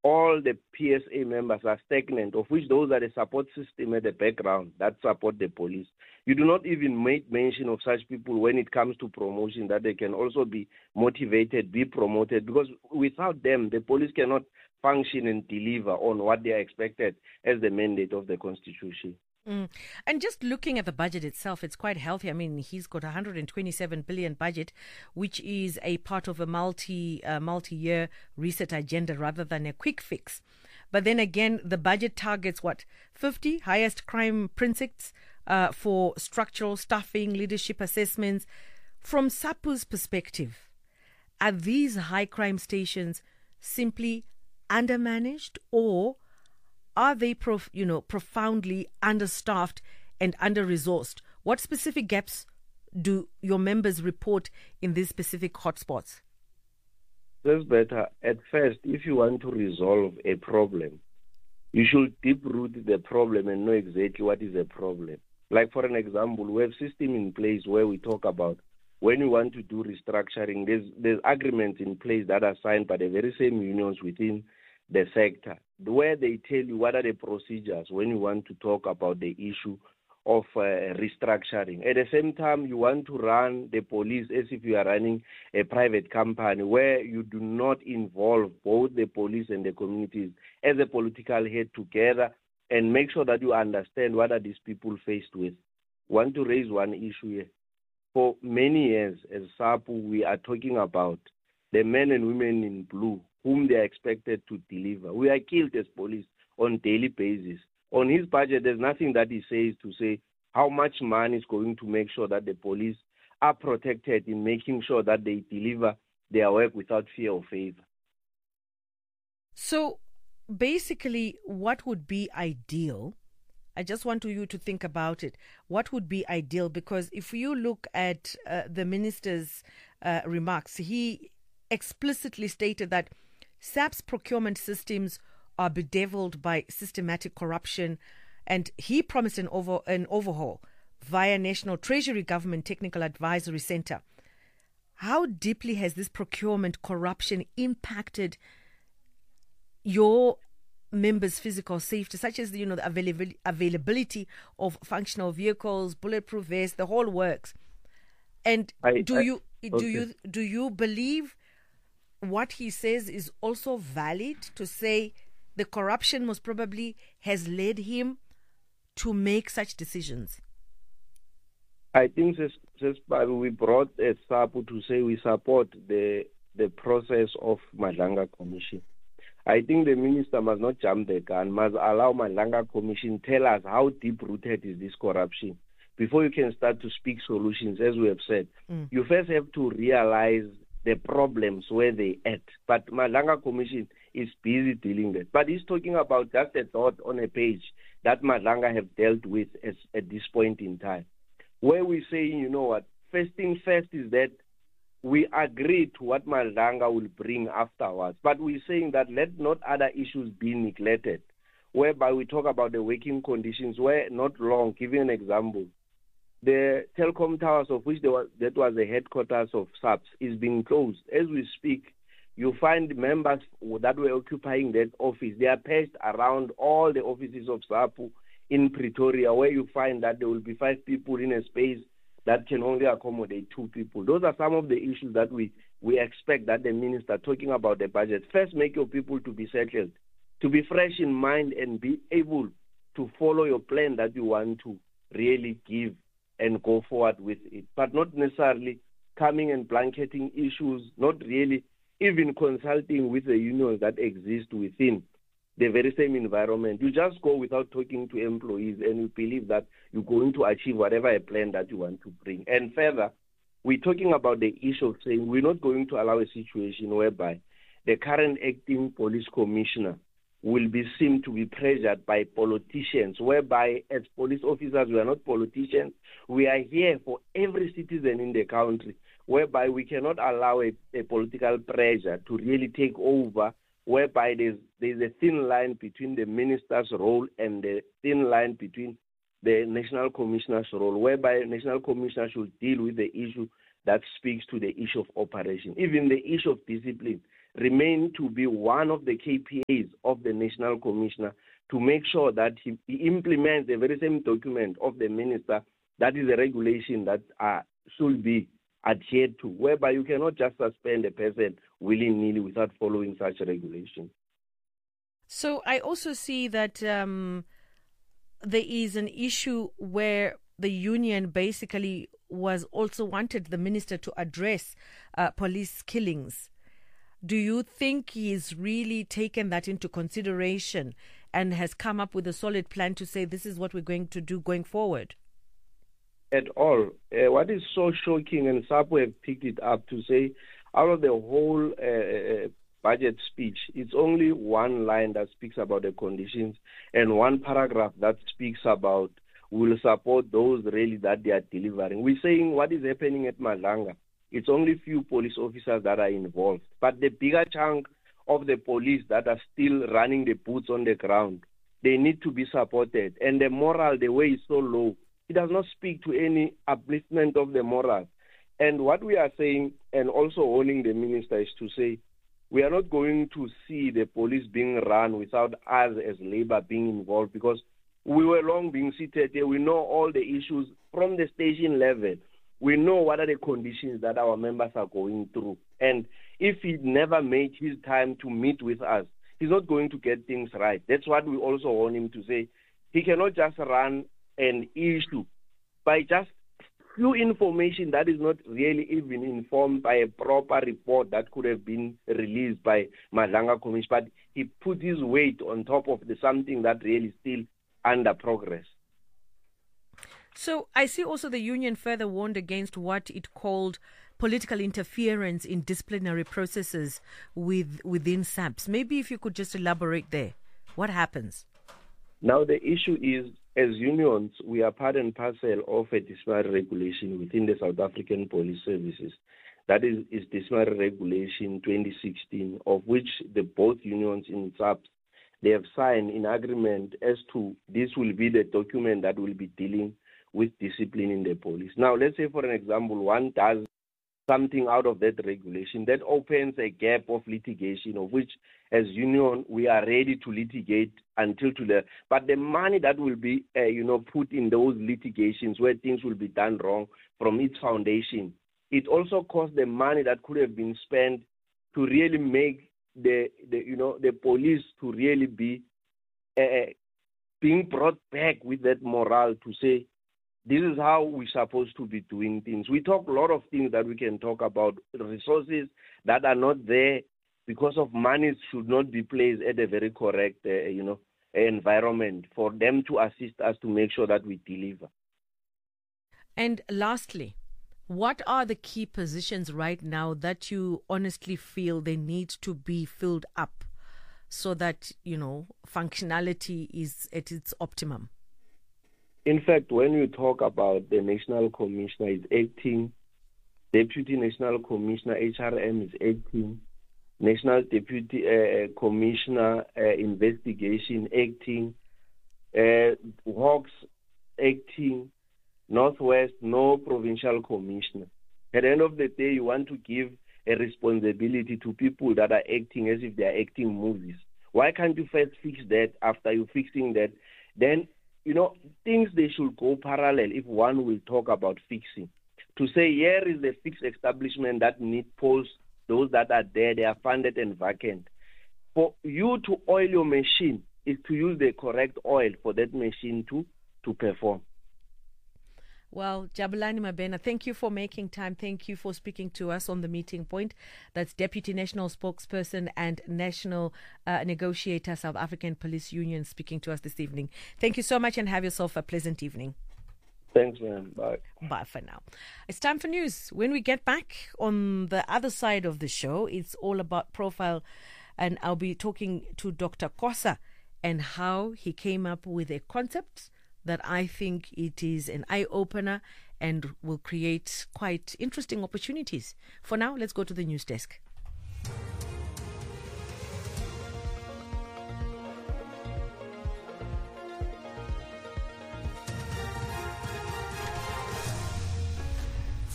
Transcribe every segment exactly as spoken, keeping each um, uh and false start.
all the P S A members are stagnant, of which those are the support system at the background that support the police. You do not even make mention of such people when it comes to promotion, that they can also be motivated, be promoted, because without them, the police cannot function and deliver on what they are expected as the mandate of the Constitution. Mm. And just looking at the budget itself, it's quite healthy. I mean, he's got a one hundred twenty-seven billion budget, which is a part of a multi uh, multi-year reset agenda rather than a quick fix. But then again, the budget targets what? fifty highest crime precincts uh, for structural staffing, leadership assessments. From SAPU's perspective, are these high crime stations simply undermanaged, or are they, prof, you know, profoundly understaffed and under-resourced? What specific gaps do your members report in these specific hotspots? That's better. At first, if you want to resolve a problem, you should deep-root the problem and know exactly what is the problem. Like, for an example, we have a system in place where we talk about when you want to do restructuring, there's, there's agreements in place that are signed by the very same unions within the sector, where they tell you what are the procedures when you want to talk about the issue of uh, restructuring. At the same time, you want to run the police as if you are running a private company, where you do not involve both the police and the communities as a political head together, and make sure that you understand what are these people faced with. Want to raise one issue here. For many years, as SAPU, we are talking about the men and women in blue, whom they are expected to deliver. We are killed as police on daily basis. On his budget, there's nothing that he says to say how much money is going to make sure that the police are protected in making sure that they deliver their work without fear or favor. So basically, what would be ideal? I just want you to think about it. What would be ideal? Because if you look at uh, the minister's uh, remarks, he explicitly stated that SAP's procurement systems are bedeviled by systematic corruption, and he promised an, over, an overhaul via National Treasury Government Technical Advisory Center. How deeply has this procurement corruption impacted your members' physical safety, such as, you know, the avail- availability of functional vehicles, bulletproof vests, the whole works? And I, do I, you okay. do you do you believe what he says is also valid, to say the corruption most probably has led him to make such decisions? I think we brought a SAPU to say we support the the process of Madlanga Commission. I think the minister must not jump the gun, must allow Madlanga Commission tell us how deep-rooted is this corruption. Before you can start to speak solutions, as we have said, mm. you first have to realize the problems where they at. But Madlanga Commission is busy dealing with. But he's talking about just a thought on a page that Madlanga have dealt with as, at this point in time. Where we say, you know what, first thing first is that we agree to what Madlanga will bring afterwards. But we're saying that let not other issues be neglected, whereby we talk about the working conditions, where not long, giving an example, the telecom towers, of which there was, that was the headquarters of SAPS, is being closed. As we speak, you find members that were occupying that office. They are patched around all the offices of SAPU in Pretoria, where you find that there will be five people in a space that can only accommodate two people. Those are some of the issues that we, we expect that the minister, talking about the budget, first make your people to be settled, to be fresh in mind and be able to follow your plan that you want to really give and go forward with it, but not necessarily coming and blanketing issues, not really even consulting with the unions that exist within the very same environment. You just go without talking to employees and you believe that you're going to achieve whatever a plan that you want to bring. And further, we're talking about the issue of saying we're not going to allow a situation whereby the current acting police commissioner will be seen to be pressured by politicians, whereby as police officers, we are not politicians. We are here for every citizen in the country, whereby we cannot allow a, a political pressure to really take over, whereby there's, there's a thin line between the minister's role and the thin line between the national commissioner's role, whereby the national commissioner should deal with the issue that speaks to the issue of operation. Even the issue of discipline, remain to be one of the K P Is of the National Commissioner to make sure that he, he implements the very same document of the minister, that is a regulation that uh, should be adhered to, whereby you cannot just suspend a person willy-nilly without following such a regulation. So I also see that um, there is an issue where the union basically was also wanted the minister to address uh, police killings. Do you think he's really taken that into consideration and has come up with a solid plan to say this is what we're going to do going forward? At all. Uh, what is so shocking, and SAPO have picked it up to say, out of the whole uh, budget speech, it's only one line that speaks about the conditions and one paragraph that speaks about will support those really that they are delivering. We're saying what is happening at Madlanga, it's only few police officers that are involved, but the bigger chunk of the police that are still running the boots on the ground, they need to be supported. And the moral, the way is so low, it does not speak to any upliftment of the moral. And what we are saying, and also warning the minister, is to say, we are not going to see the police being run without us as Labour being involved, because we were long being seated here. We know all the issues from the station level. We know what are the conditions that our members are going through. And if he never made his time to meet with us, he's not going to get things right. That's what we also want him to say. He cannot just run an issue by just few information that is not really even informed by a proper report that could have been released by Madlanga Commission, but he put his weight on top of the something that really still under progress. So I see also the union further warned against what it called political interference in disciplinary processes with within SAPS. Maybe if you could just elaborate there. What happens? Now the issue is, as unions, we are part and parcel of a disciplinary regulation within the South African Police Services. That is, is Disciplinary Regulation twenty sixteen, of which the both unions in SAPS, they have signed in agreement as to this will be the document that will be dealing with discipline in the police. Now, let's say, for an example, one does something out of that regulation that opens a gap of litigation, of which, as union, we are ready to litigate until to the. But the money that will be, uh, you know, put in those litigations where things will be done wrong from its foundation, it also costs the money that could have been spent to really make the, the you know, the police to really be uh, being brought back with that morale to say, this is how we're supposed to be doing things. We talk a lot of things that we can talk about, resources that are not there because of money should not be placed at a very correct, uh, you know, environment for them to assist us to make sure that we deliver. And lastly, what are the key positions right now that you honestly feel they need to be filled up so that, you know, functionality is at its optimum? In fact, when you talk about the National Commissioner is eighteen, Deputy National Commissioner H R M is eighteen, National Deputy uh, Commissioner uh, Investigation eighteen, uh, Hawks eighteen, Northwest no Provincial Commissioner. At the end of the day, you want to give a responsibility to people that are acting as if they are acting movies. Why can't you first fix that? After you fixing that, then you know, things they should go parallel if one will talk about fixing. To say, here is the fixed establishment that need posts, those that are there, they are funded and vacant. For you to oil your machine is to use the correct oil for that machine to, to perform. Well, Jabulani Mabena, thank you for making time. Thank you for speaking to us on the meeting point. That's Deputy National Spokesperson and National uh, Negotiator, South African Police Union, speaking to us this evening. Thank you so much and have yourself a pleasant evening. Thanks, man. Bye. Bye for now. It's time for news. When we get back on the other side of the show, it's all about profile, and I'll be talking to Doctor Kosa and how he came up with a concept that I think it is an eye-opener and will create quite interesting opportunities. For now, let's go to the news desk.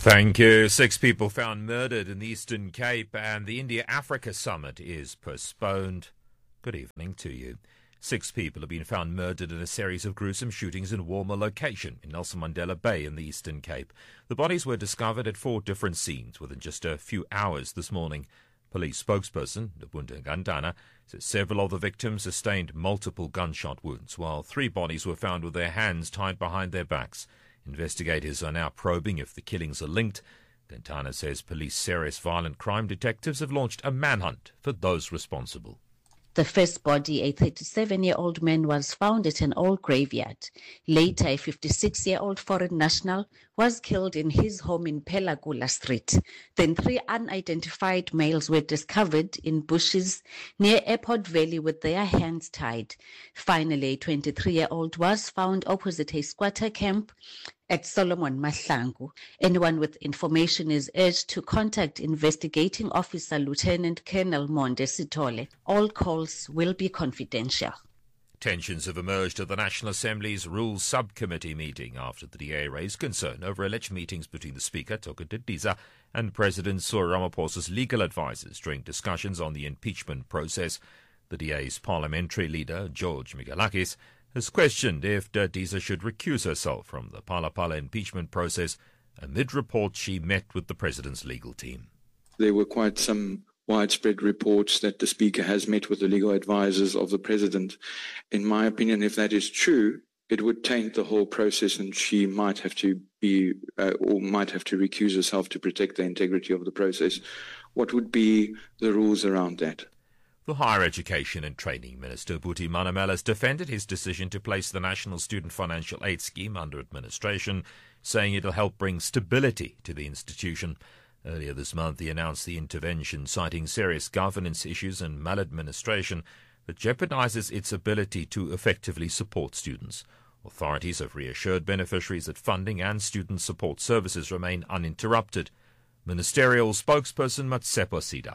Thank you. Six people found murdered in the Eastern Cape, and the India-Africa summit is postponed. Good evening to you. Six people have been found murdered in a series of gruesome shootings in Walmer location in Nelson Mandela Bay in the Eastern Cape. The bodies were discovered at four different scenes within just a few hours this morning. Police spokesperson Nobunda Gandana says several of the victims sustained multiple gunshot wounds, while three bodies were found with their hands tied behind their backs. Investigators are now probing if the killings are linked. Gandana says police serious violent crime detectives have launched a manhunt for those responsible. The first body, a thirty-seven-year-old man, was found at an old graveyard. Later, a fifty-six-year-old foreign national was killed in his home in Pelagula Street. Then three unidentified males were discovered in bushes near Airport Valley with their hands tied. Finally, a twenty-three-year-old was found opposite a squatter camp at Solomon Mahlangu. Anyone with information is urged to contact Investigating Officer Lieutenant Colonel Monde Sitole. All calls will be confidential. Tensions have emerged at the National Assembly's Rules Subcommittee meeting after the D A raised concern over alleged meetings between the Speaker, Thoko Didiza, and President Cyril Ramaphosa's legal advisers during discussions on the impeachment process. The D A's parliamentary leader, George Migalakis, has questioned if Didiza should recuse herself from the Phala Phala impeachment process amid reports she met with the President's legal team. There were quite some widespread reports that the Speaker has met with the legal advisers of the President. In my opinion, if that is true, it would taint the whole process, and she might have to be uh, or might have to recuse herself to protect the integrity of the process. What would be the rules around that? The Higher Education and Training Minister, Buti Manamela, has defended his decision to place the National Student Financial Aid Scheme under administration, saying it will help bring stability to the institution. Earlier this month, he announced the intervention, citing serious governance issues and maladministration that jeopardizes its ability to effectively support students. Authorities have reassured beneficiaries that funding and student support services remain uninterrupted. Ministerial spokesperson Matsepo Sidat.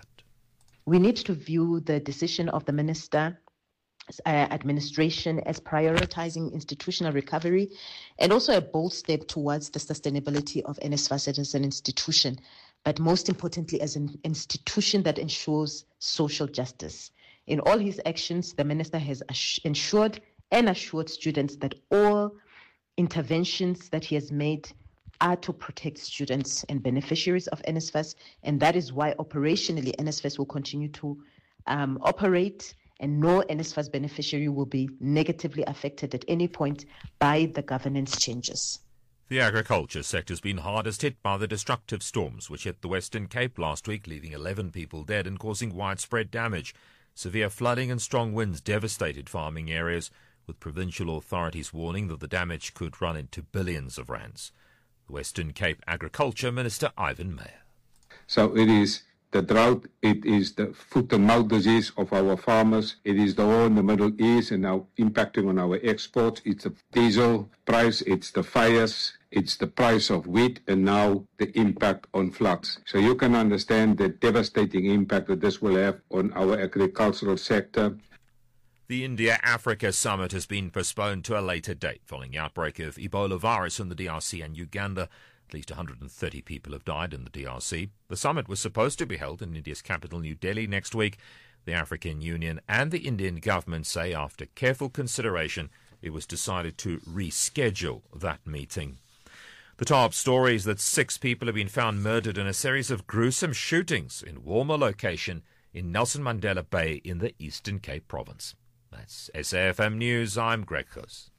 We need to view the decision of the Minister uh, administration as prioritizing institutional recovery and also a bold step towards the sustainability of NSFAS as an institution, but most importantly as an institution that ensures social justice. In all his actions, the Minister has ass- ensured and assured students that all interventions that he has made are to protect students and beneficiaries of NSFAS, and that is why operationally NSFAS will continue to um, operate, and no NSFAS beneficiary will be negatively affected at any point by the governance changes. The agriculture sector has been hardest hit by the destructive storms which hit the Western Cape last week, leaving eleven people dead and causing widespread damage. Severe flooding and strong winds devastated farming areas, with provincial authorities warning that the damage could run into billions of rands. The Western Cape Agriculture Minister Ivan Meyer. So it is the drought, it is the foot and mouth disease of our farmers, it is the war in the Middle East and now impacting on our exports, it's the diesel price, it's the fires, it's the price of wheat, and now the impact on floods. So you can understand the devastating impact that this will have on our agricultural sector. The India-Africa summit has been postponed to a later date following the outbreak of Ebola virus in the D R C and Uganda. At least one hundred thirty people have died in the D R C. The summit was supposed to be held in India's capital, New Delhi, next week. The African Union and the Indian government say after careful consideration it was decided to reschedule that meeting. The top story is that six people have been found murdered in a series of gruesome shootings in Walmer location in Nelson Mandela Bay in the Eastern Cape province. That's S A F M News. I'm Greg Huss.